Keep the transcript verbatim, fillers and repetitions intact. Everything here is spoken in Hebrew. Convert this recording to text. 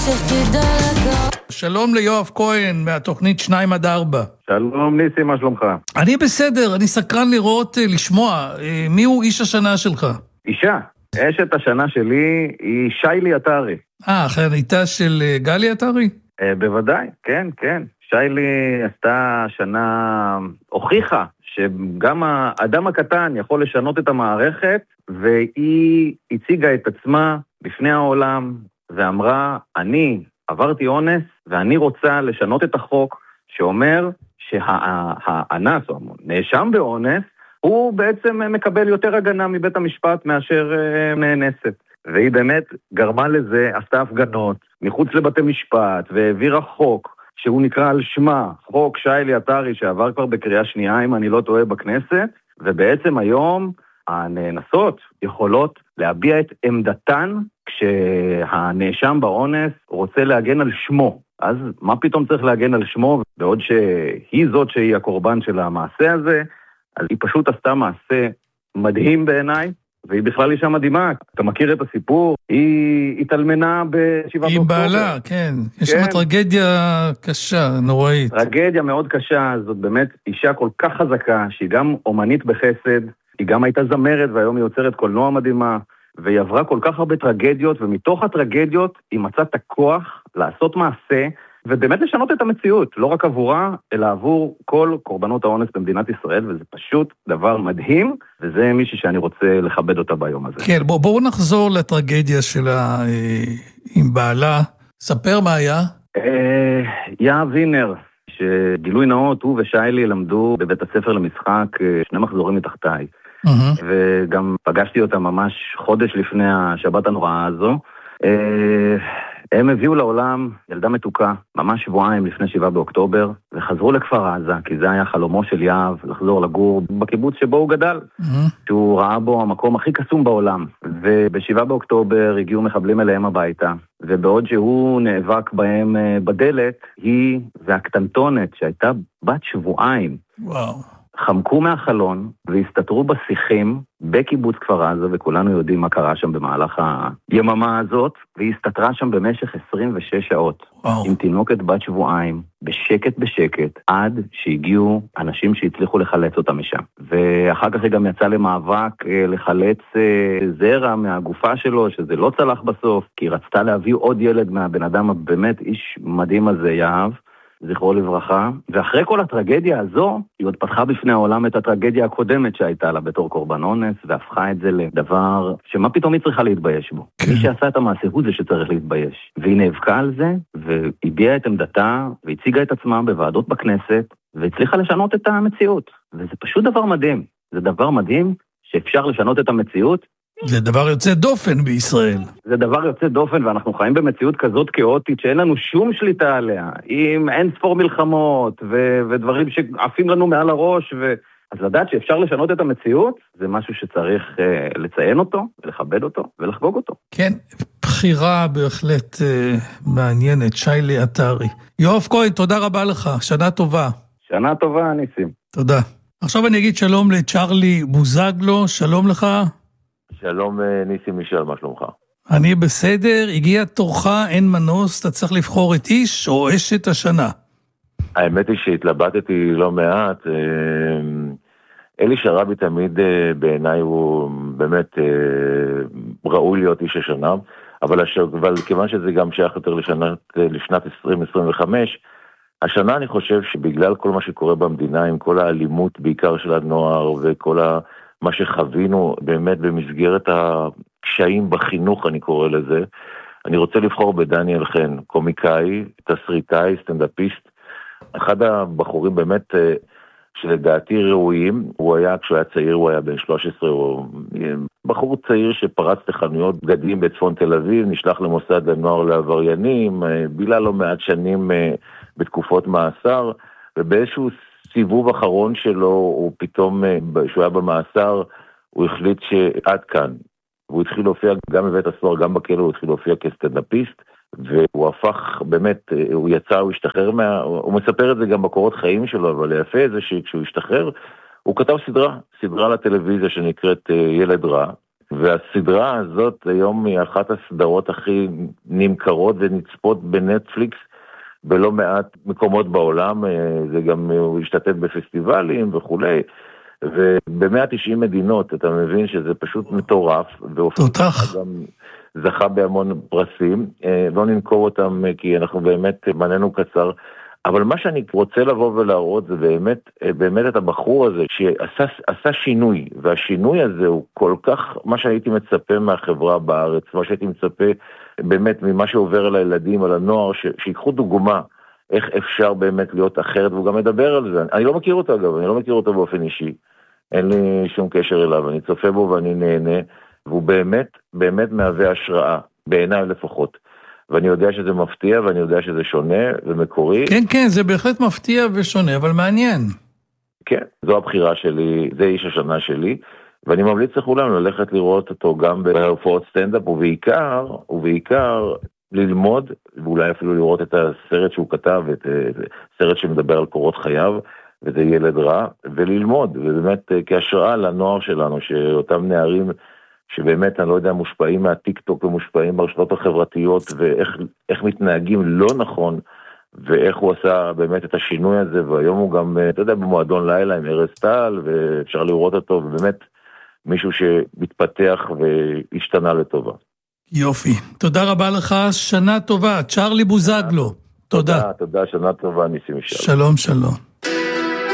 שלום ליואב כהן מהתוכנית שניים עד ארבע. שלום ניסי, מה שלומך? אני בסדר, אני סקרן לראות, לשמוע, מי הוא איש השנה שלך? אישה, אשת השנה שלי היא שיילי עטרי. אה, אחרי איתה של גלי עטרי? אה, בוודאי, כן, כן. שיילי עשתה שנה, הוכיחה שגם האדם הקטן יכול לשנות את המערכת, והיא הציגה את עצמה בפני העולם ואמרה, אני עברתי אונס ואני רוצה לשנות את החוק שאומר שהאנס או נאשם באונס הוא בעצם מקבל יותר הגנה מבית המשפט מאשר נאנסת. והיא באמת גרמה לזה, עשתה הפגנות מחוץ לבתי משפט והעבירה חוק שהוא נקרא על שמה, חוק שיילי עטרי שעבר כבר בקריאה שנייה אם אני לא טועה בכנסת, ובעצם היום הנאנסות יכולות להביע את עמדתן כשהנאשם באונס רוצה להגן על שמו. אז מה פתאום צריך להגן על שמו? בעוד שהיא זאת שהיא הקורבן של המעשה הזה, אז היא פשוט עשתה מעשה מדהים בעיניי, והיא בכלל אישה מדהימה. אתה מכיר את הסיפור? היא התאלמנה בשבעת היא אוקטובר. בעלה, כן. יש שם טרגדיה קשה, נוראית. טרגדיה מאוד קשה, זאת באמת אישה כל כך חזקה, שהיא גם אומנית בחסד, היא גם הייתה זמרת והיום היא יוצרת קולנוע מדהימה, והיא עברה כל כך הרבה טרגדיות, ומתוך הטרגדיות היא מצאה את הכוח לעשות מעשה, ובאמת לשנות את המציאות, לא רק עבורה, אלא עבור כל קורבנות האונס במדינת ישראל, וזה פשוט דבר מדהים, וזה מישהי שאני רוצה לכבד אותה ביום הזה. כן, בואו בוא נחזור לטרגדיה שלה עם בעלה. ספר מה היה. אה, יהב וינר, שגילוי נאות, הוא ושיילי למדו בבית הספר למשחק שני מחזורים מתחתיי. Uh-huh. וגם פגשתי אותה ממש חודש לפני השבת הנוראה הזו. הם הביאו לעולם ילדה מתוקה, ממש שבועיים לפני שבעה באוקטובר, וחזרו לכפר עזה, כי זה היה חלומו של יהב, לחזור לגור בקיבוץ שבו הוא גדל, uh-huh. שהוא ראה בו המקום הכי קסום בעולם. ובשבעה באוקטובר הגיעו מחבלים אליהם הביתה, ובעוד שהוא נאבק בהם בדלת, היא והקטנטונת שהייתה בת שבועיים, וואו. חמקו מהחלון והסתתרו בשיחים בקיבוץ כפר עזה, וכולנו יודעים מה קרה שם במהלך היממה הזאת, והיא הסתתרה שם במשך עשרים ושש שעות, וואו. עם תינוקת בת שבועיים, בשקט בשקט, עד שהגיעו אנשים שהצליחו לחלץ אותה משם. ואחר כך היא גם יצאה למאבק לחלץ זרע מהגופה שלו, שזה לא צלח בסוף, כי היא רצתה להביא עוד ילד מהבן אדם הבאמת איש מדהים הזה, יהב, זכרו לברכה, ואחרי כל הטרגדיה הזו, היא עוד פתחה בפני העולם את הטרגדיה הקודמת שהייתה לה בתור קורבן אונס, והפכה את זה לדבר שמה פתאום היא צריכה להתבייש בו. מי שעשה את המעשה הוא זה שצריך להתבייש. והיא נאבקה על זה, והביעה את עמדתה, והציגה את עצמה בוועדות בכנסת, והצליחה לשנות את המציאות. וזה פשוט דבר מדהים. זה דבר מדהים שאפשר לשנות את המציאות, זה דבר יוצא דופן בישראל. זה דבר יוצא דופן, ואנחנו חיים במציאות כזאת כאוטית שאין לנו שום שליטה עליה, עם אין ספור מלחמות ו- ודברים שעפים לנו מעל הראש, ו- אז לדעת שאפשר לשנות את המציאות, זה משהו שצריך uh, לציין אותו, ולכבד אותו, ולחגוג אותו. כן, בחירה בהחלט uh, מעניינת, שיילי עטרי. יואב כהן, תודה רבה לך, שנה טובה. שנה טובה, ניסים. תודה. עכשיו אני אגיד שלום לצ'רלי בוזגלו, שלום לך. שלום ניסים מישל, מה שלומך? אני בסדר, הגיע תורך, אין מנוס, אתה צריך לבחור את איש או אשת השנה. האמת היא שהתלבטתי לא מעט, אלי שרבי תמיד בעיניי הוא באמת ראוי להיות איש השנה, אבל, הש... אבל כיוון שזה גם שייך יותר לשנת, לשנת עשרים עשרים וחמש, השנה אני חושב שבגלל כל מה שקורה במדינה, עם כל האלימות בעיקר של הנוער וכל ה... מה שחווינו באמת במסגרת הקשיים בחינוך, אני קורא לזה, אני רוצה לבחור בדניאל חן, קומיקאי, תסריטאי, סטנדאפיסט, אחד הבחורים באמת שלדעתי ראויים, הוא היה, כשהוא היה צעיר, הוא היה בן שלוש עשרה, הוא בחור צעיר שפרץ לחנויות בגדים בצפון תל אביב, נשלח למוסד לנוער לעבריינים, בילה לא מעט שנים בתקופות מאסר, ובאיזשהו סיבוב אחרון שלו, הוא פתאום, שהוא היה במאסר, הוא החליט שעד כאן, והוא התחיל להופיע גם בבית הסוהר, גם בכלא, הוא התחיל להופיע כסטנדאפיסט, והוא הפך, באמת, הוא יצא, הוא השתחרר מה... הוא מספר את זה גם בקורות חיים שלו, אבל יפה זה שכשהוא השתחרר, הוא כתב סדרה, סדרה לטלוויזיה שנקראת ילד רע, והסדרה הזאת היום היא אחת הסדרות הכי נמכרות ונצפות בנטפליקס, בלא מעט מקומות בעולם, זה גם הוא השתתף בפסטיבלים וכולי, וב-מאה ותשעים מדינות, אתה מבין שזה פשוט מטורף, תותח. גם זכה בהמון פרסים, לא ננקור אותם כי אנחנו באמת, מננו קצר, אבל מה שאני רוצה לבוא ולהראות זה באמת, באמת את הבחור הזה שעשה שינוי, והשינוי הזה הוא כל כך, מה שהייתי מצפה מהחברה בארץ, מה שהייתי מצפה באמת ממה שעובר על הילדים, על הנוער, ש, שיקחו דוגמה איך אפשר באמת להיות אחרת, והוא גם מדבר על זה. אני לא מכיר אותו אגב, אני לא מכיר אותו באופן אישי, אין לי שום קשר אליו, אני צופה בו ואני נהנה, והוא באמת, באמת מהווה השראה, בעיניי לפחות. ואני יודע שזה מפתיע, ואני יודע שזה שונה ומקורי. כן, כן, זה בהחלט מפתיע ושונה, אבל מעניין. כן, זו הבחירה שלי, זה איש השנה שלי, ואני ממליץ לכולם ללכת לראות אותו גם בהופעות סטנדאפ, ובעיקר, ובעיקר ללמוד, ואולי אפילו לראות את הסרט שהוא כתב, את הסרט שמדבר על קורות חייו, וזה ילד רע, וללמוד, ובאמת כהשראה לנוער שלנו, שאותם נערים שבאמת, אני לא יודע, מושפעים מהטיק-טוק ומושפעים ברשתות החברתיות, ואיך מתנהגים לא נכון, ואיך הוא עשה באמת את השינוי הזה, והיום הוא גם, אתה יודע, במועדון לילה עם ארז טל, ואפשר לראות אותו, ובאמת מישהו שמתפתח והשתנה לטובה. יופי. תודה רבה לך, שנה טובה. צ'רלי בוזגלו. תודה. תודה, תודה, שנה טובה, ניסים ישב. שלום, שלום.